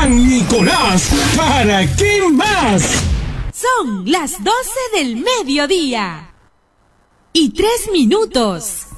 San Nicolás, ¿para qué más? Son las 12 del mediodía y 3 minutos.